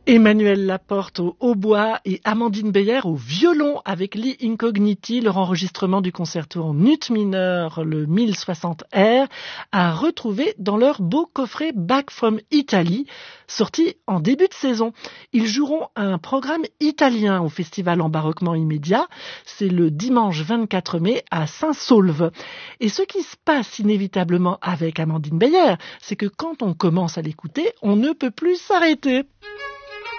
Emmanuel Laporte au hautbois et Amandine Beyer au violon avec Lee Incogniti. Leur enregistrement du concerto en ut mineur, le 1060R, à retrouver dans leur beau coffret Back from Italy, sorti en début de saison. Ils joueront un programme italien au Festival Embarquement Immédiat. C'est le dimanche 24 mai à Saint-Saulve. Et ce qui se passe inévitablement avec Amandine Beyer, c'est que quand on commence à l'écouter, on ne peut plus s'arrêter.